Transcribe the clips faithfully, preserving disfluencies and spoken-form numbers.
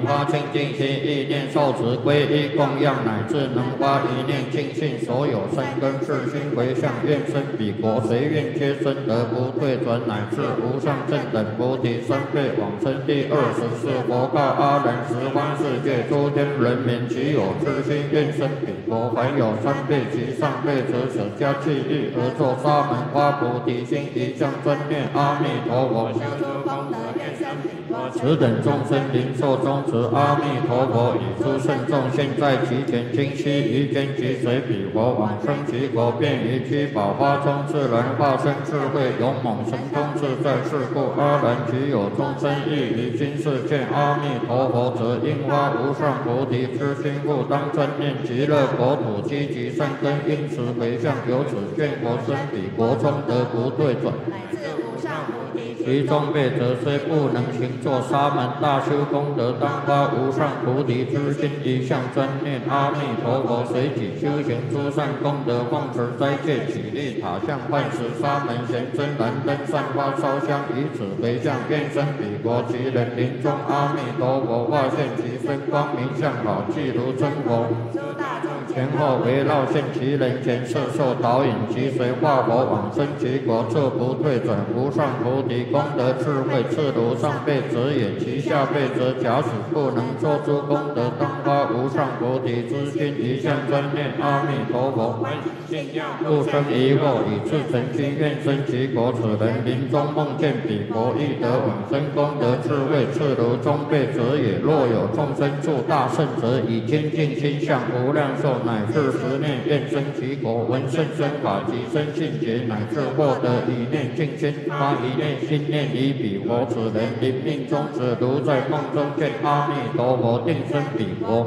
名发清净心，意念受持皈依供养，乃至能发一念尽信所有生根世心回向，愿生彼国，随愿皆生得不退转，乃至无上正等菩提三辈往生第二十四佛告阿难：十方世界诸天人民，其有痴心愿生彼国，凡有三辈及上辈者，舍家弃义而作沙门发菩提心，一向专念阿弥陀佛，修诸功德，愿生彼国。此等众生灵寿中持阿弥陀佛，以诸圣众现在其前，今悉于间即随彼佛往生其国，便于七宝花中自然化身智慧勇猛神通自在。是故阿难，其有众生亦于今世见阿弥陀佛者，应发无上菩提之心，故当专念极乐国土积极善根，因此回向，由此见佛生彼国中得不退转。其中辈者虽不能行作沙门大修功德，当发无上菩提之心，一向专念阿弥陀佛，随己修行诸善功德，奉持斋戒，起立塔像，饭食沙门贤真燃灯，散花烧香，以此回向，愿生彼国。其人临终，阿弥陀佛化现其身，光明相好，即如真佛。前后围绕现其人前，摄受导引，即随化佛往生其国，这不退转无上菩提功德智慧，次如上辈者也。其下辈者，假使不能做诸功德，当发无上菩提之心，一向专念阿弥陀佛，不生疑惑，以至诚心愿生其国。此人临终梦见彼国，亦得往生功德智慧，次如中辈者也。若有众生住大圣者，以清净心向无量寿，乃至十念愿生其国，闻甚深法及生信解，乃至获得一念净心，发一念心念于彼国。此人临命终时，如在梦中见阿弥陀佛，定生彼国。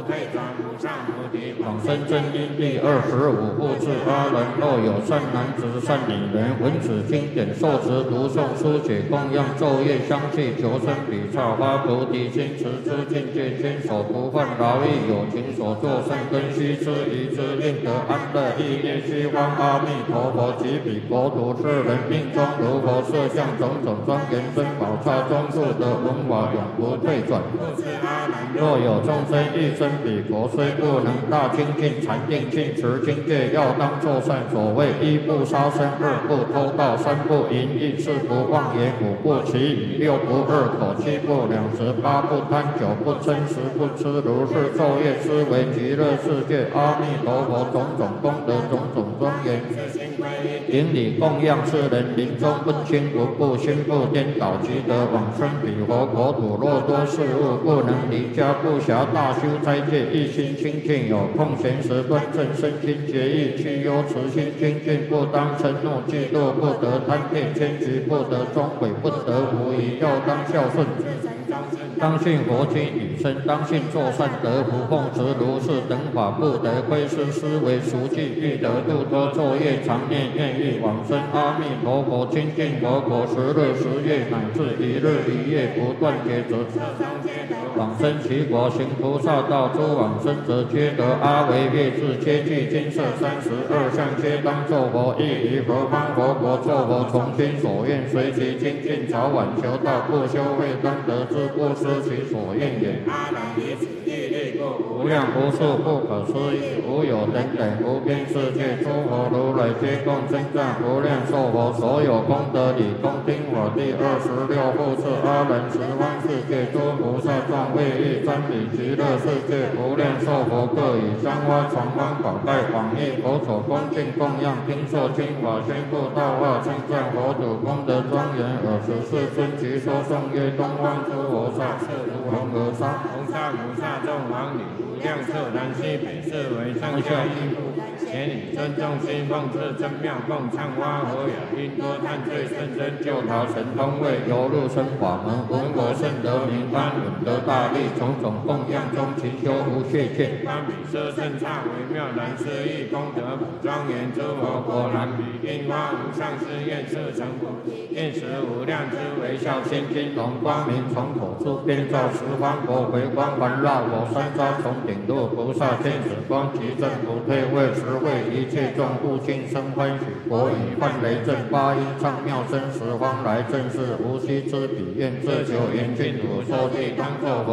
往生正因第二十五部至阿难：若有善男子、善女人，闻此经典，受持读诵书写供养昼夜相继，求生彼刹，发菩提心，持诸境界，坚守不犯劳役，有情所作善根，须知于之，令得安乐。意念西方阿弥陀佛，及彼国土是人命中如佛设像种种庄严珍宝刹中住得文法，永不退转。若有众生欲生彼国，虽不能大精进禅定信持经戒，要当作善。所谓一不杀生，二不偷盗，三不淫逸，四不妄言，五不绮语，六不二口，七不两舌，八不贪酒，不嗔十不痴。如是昼夜思维极乐世界阿弥陀佛种种功德，种种庄严，顶礼供养。世人临终不轻不怖，心不颠倒，即得往生彼佛国土。若多事物不能离家，不暇大修斋戒，一心清净，有空闲时端正身心节义，去忧慈心精进，不当嗔怒嫉妒，不得贪恋迁居，不得终悔，不得无疑，要当孝顺，当信佛经语声，当信作善得福，奉持如是等法，不得窥视思维熟记，欲得度脱昼夜常念愿欲往生阿弥陀佛清净佛国，十日十夜乃至一日一夜不断劫则往生其国。行菩萨道诸往生者，皆得阿惟越致，皆具金色三十二相，皆当作佛。亦于何方佛国作佛，从心所愿，随其精进，早晚求道，不修慧当得之，不失其所愿也。无量无数不可思议，无有等等无边世界，诸佛如来皆共称赞无量寿佛，所有功德理恭听我。第二十六部是阿难：十方世界诸菩萨众为欲瞻礼极乐世界无量寿佛，各以香花传方宝盖广益佛所恭敬供养，听受经法宣布道化，称赞佛土功德庄严。尔时世尊即说颂曰：东方诸佛刹，是如恒河沙，红沙如沙众王女，无量色南西北，是为上下一部。前以尊重心奉持真妙供，唱花和雅音多叹罪甚深，救逃神通位，游入生法门，闻我甚得名安稳得大利，种种供养中勤修无懈欠。观彼舍甚刹微妙难思议，功德普庄严，诸佛果然彼因花无上誓愿，是成佛。应时无量之微笑心金龙光明，从口出遍照十方国，回光环绕我三匝，从顶度菩萨天使光，其正不退位，实为一切众不尽生欢喜。国以梵雷震八音唱妙声，十方来正是无息之彼愿，自求严净土说地当作佛。